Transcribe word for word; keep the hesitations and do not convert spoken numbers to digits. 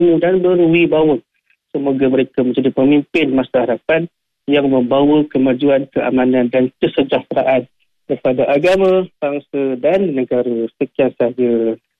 dan berwibawa. Semoga mereka menjadi pemimpin masa hadapan yang membawa kemajuan, keamanan dan kesejahteraan kepada agama, bangsa dan negara. Sekian sahaja.